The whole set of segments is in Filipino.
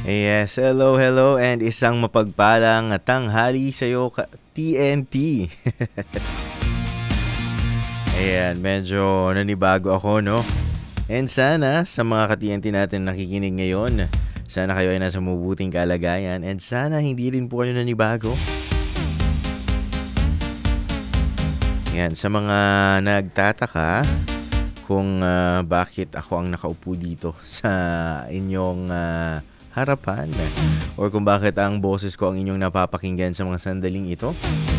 Yes, hello, hello, and isang mapagpalang tanghali sa'yo, TNT. Ayan, medyo nanibago ako, no? And sana, sa mga ka-TNT natin nakikinig ngayon, sana kayo ay nasa mabuting kalagayan, and sana hindi rin po kayo nanibago. Ayan, sa mga nagtataka kung bakit ako ang nakaupo dito sa inyong harapan, or kung bakit ang boses ko ang inyong napapakinggan sa mga sandaling ito.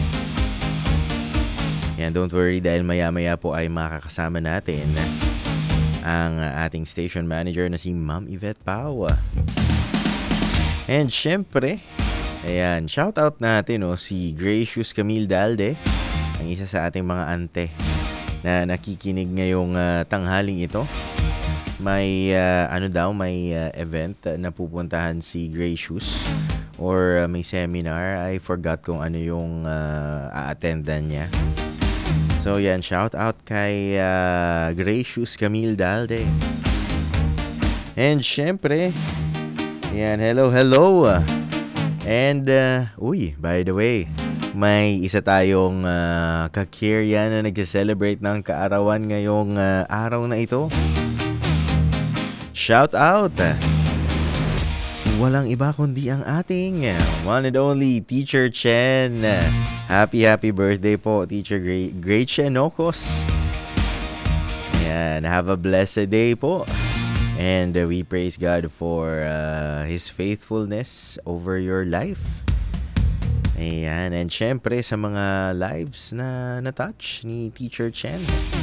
Yan, don't worry dahil maya-maya po ay makakasama natin ang ating station manager na si Ma'am Yvette Pau. And syempre, ayan, shoutout natin si Gracious Camille Dalde, ang isa sa ating mga ante na nakikinig ngayong tanghaling ito. May may event na pupuntahan si Gracious, or may seminar. I forgot kung ano yung a-attendan niya. So yan, shout out kay Gracious Camille Dalde. And syempre, yan, hello. And by the way, may isa tayong kakirya na nag-celebrate ng kaarawan ngayong araw na ito. Shout out! Walang iba kundi ang ating one and only Teacher Chen. Happy birthday po, Teacher Great Chenocos. Ayan, have a blessed day po. And we praise God for His faithfulness over your life. Ayan, and syempre sa mga lives na na-touch ni Teacher Chen.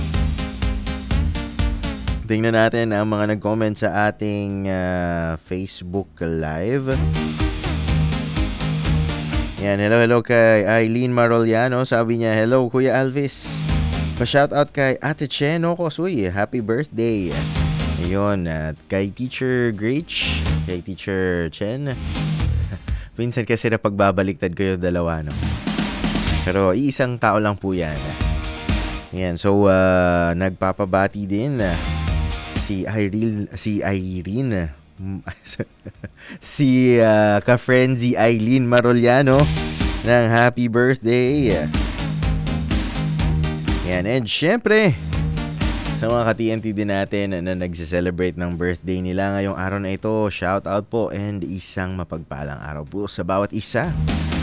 Tingnan natin ang mga nag-comment sa ating Facebook Live. Yan, hello kay Eileen Maroliano. Sabi niya, hello Kuya Alvis. Pa-shoutout kay Ate Chen Ocos. Uy, happy birthday. Ayun, at kay Teacher Grich, kay Teacher Chen. Minsan kasi na pagbabaliktad ko yung dalawa, no? Pero iisang tao lang po yan. Yan, so nagpapabati din si Irene si ka-frenzy Eileen Maroliano ng happy birthday. Yan, and syempre sa mga ka-TNT din natin na nagse-celebrate ng birthday nila ngayong araw na ito, shout out po and isang mapagpalang araw po sa bawat isa.